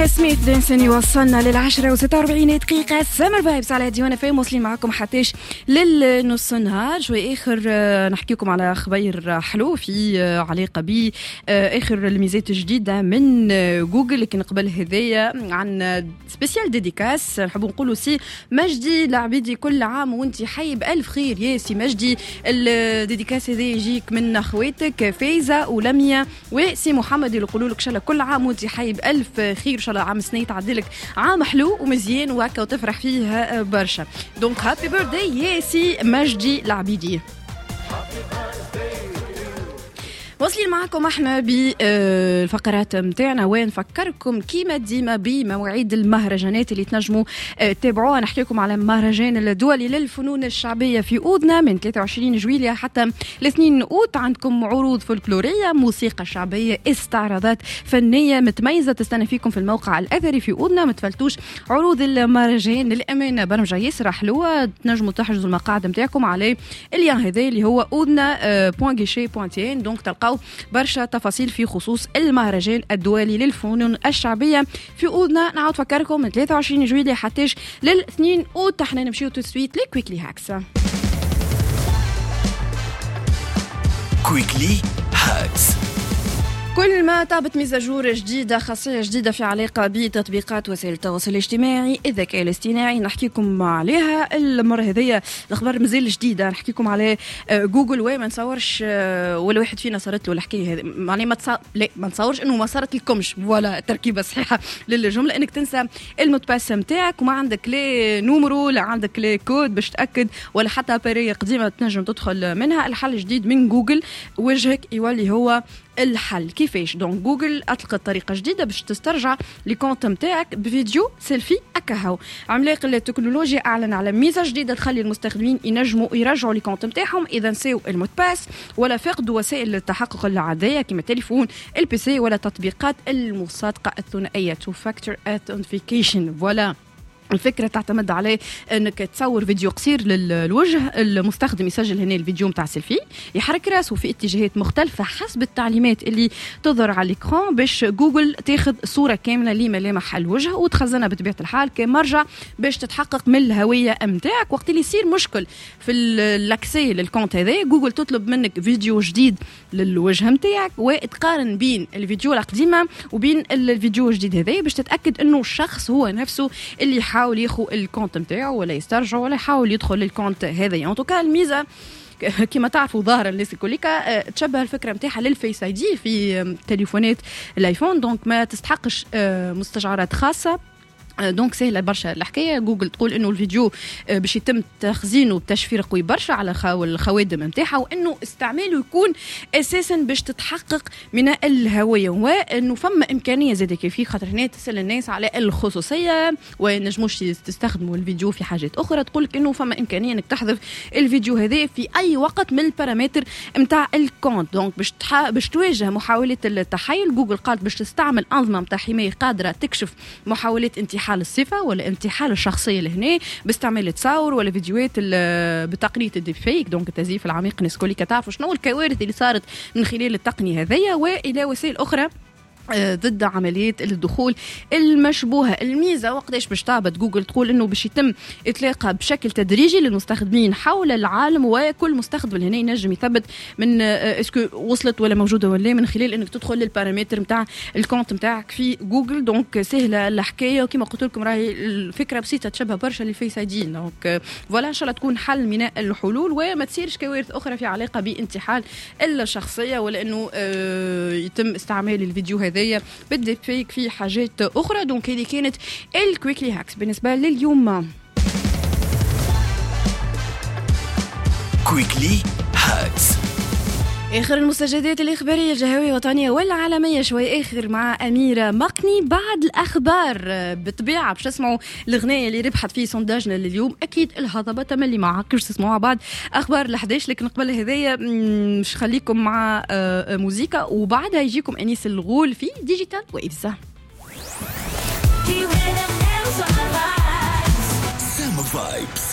سميث دينسون يوصلنا لل10:46 سمر فايبس على ديوانا في موصلين معكم حتىش للنص النهار. شوي اخر نحكيكم على خبير حلو في علاقه ب اخر الميزات الجديده من جوجل. لكن قبل هذايا عن سبيسيال ديديكاس نحب نقولوا سي مجدي العبيدي كل عام وانت حي بألف خير يا سي مجدي. الديديكاس هذا يجيك من اخواتك فايزه ولميا وسي محمد اللي يقولوا لك ان شاء الله كل عام وانت حي بألف خير، ان شاء الله عام سنه تعدلك عام حلو ومزيان وهكا وتفرح فيه برشا. دونك هابي بيرثداي يا سي مجدي العبيدي. واصلين معكم احنا بالفقرات متاعنا وين نفكركم كيما ديما بمواعيد المهرجانات اللي تنجموا تتابعوها. نحكيكم على مهرجان الدولي للفنون الشعبيه في اودنا من 23 جويلية حتى 2 اوت. عندكم عروض فولكلوريه، موسيقى شعبيه، استعراضات فنيه متميزه تستنى فيكم في الموقع الاثري في اودنا. ما تفلتوش عروض المهرجان، للامانه برمجه ياسر حلوه. تنجموا تحجزوا المقاعد نتاعكم على اليان هذا اللي هو اودنا.guichet.tn. دونك تلقاو برشا تفاصيل في خصوص المهرجان الدولي للفنون الشعبيه في اودنا. نعاود فكركم من 23 جويلية حتى لل2 اوت. احنا نمشيو تسويت لكويكلي هاكس. كويكلي هاكس. كل ما طابت ميزاجور جديدة، خاصية جديدة في علاقة بتطبيقات وسائل التواصل الاجتماعي، الذكاء الاصطناعي نحكيكم عليها المرة هذه. الأخبار مازال جديدة، نحكيكم على جوجل وما نصورش ولا واحد فينا صارت له الحكاية هذه. معني ما نصورش إنه ما صارت لكمش ولا تركيبة صحيحة للجملة، إنك تنسى المتباس متاعك وما عندك لا نومرو لا عندك لا كود باش تأكد ولا حتى أبارية قديمة تنجم تدخل منها. الحل جديد من جوجل، وجهك يولي هو الحل. كيفاش؟ دونك جوجل اطلقت طريقه جديده باش تسترجع ليكونت نتاعك بفيديو سيلفي اكاهو. عملاق التكنولوجيا اعلن على ميزه جديده تخلي المستخدمين ينجموا يرجعوا ليكونت نتاعهم اذا نساو الموت باس ولا فقدوا وسائل التحقق العاديه كما التليفون، البي سي ولا تطبيقات المصادقه الثنائيه تو فاكتور اثنتيفيكيشن. فوالا الفكرة تعتمد على انك تصور فيديو قصير للوجه، المستخدم يسجل هنا الفيديو متاع سيلفي، يحرك راسه في اتجاهات مختلفة حسب التعليمات اللي تظهر على الاكران باش جوجل تاخذ صورة كاملة لملامح الوجه وتخزنها بطبيعة الحال كمرجع باش تتحقق من الهوية متاعك. وقت اللي يصير مشكل في الاكسي للكونت هذا، جوجل تطلب منك فيديو جديد للوجه متاعك وتقارن بين الفيديو القديمة وبين الفيديو الجديد هذا باش تتأكد انه الشخص هو نفسه اللي يحاول ياخذ الكونت نتاعه ولا يسترجع ولا يحاول يدخل للكونت هذا. يعني توكا الميزه كما تعرفوا ظاهر الناس كلها تشبه الفكره نتاعها للفيس اي دي في تليفونات الايفون. دونك ما تستحقش مستجعرات خاصه، دونك سهله برشا الحكايه. جوجل تقول انه الفيديو باش يتم تخزينه بتشفير قوي برشا على الخوادم نتاعها، وانه استعماله يكون اساسا باش تتحقق من الهويه، وانه فما امكانيه زاد كيفيه خاطر هنا تسال الناس على الخصوصيه ونجموش تستخدموا الفيديو في حاجات اخرى. تقول لك انه فما امكانيه انك تحذف الفيديو هذا في اي وقت من البارامتر نتاع الكونت. دونك باش تواجه محاولات التحايل، جوجل قالت باش تستعمل انظمه نتاع حمايه قادره تكشف محاولات انتحال الصفة ولا انتحال الشخصية لهنا باستعمال تصاور ولا فيديوهات بتقنية الديب فيك. دونك التزييف العميق. الناس كلها تعرفوا شنو الكوارث اللي صارت من خلال التقنية هذية وإلى وسائل أخرى ضد عمليات الدخول المشبوهة. الميزة وقتاش باش تعبت جوجل تقول انه باش يتم اطلاقها بشكل تدريجي للمستخدمين حول العالم، وكل مستخدم هنا ينجم يثبت من اسكو وصلت ولا موجودة ولا من خلال انك تدخل للبارامتر نتاع الكونت نتاعك في جوجل. دونك سهلة الحكاية، وكما قلت لكم راهي الفكرة بسيطة تشبه برشا للفيس اي دي. دونك فوالا ان شاء الله تكون حل من الحلول وما تصيرش كوارث اخرى في علاقة بانتحال الشخصية ولا انه يتم استعمال الفيديو هذا بدي فيك في حاجات أخرى. دونك هذه كانت الكويكلي هاكس بالنسبة لليوم. كويكلي هاكس. آخر المستجدات الإخبارية الجهوية الوطنية والعالمية شوي آخر مع أميرة مقني. بعد الأخبار بالطبيعة باش تسمعوا الغنية اللي ربحت فيه سونداجنا لليوم، أكيد الهضبة تملي معاك باش تسمعوها بعد أخبار ال11. لكن قبل هذايا مش خليكم مع موسيقى وبعدها يجيكم أنيس الغول في ديجيتال ويفز. Summer Vibes.